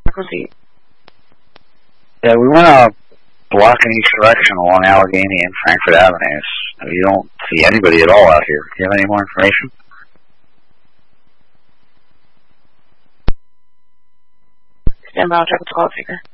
Proceed. Yeah, we want to block in each direction along Allegheny and Frankfurt Avenues. You don't see anybody at all out here. Do you have any more information? Stand by, I'll check with the call taker.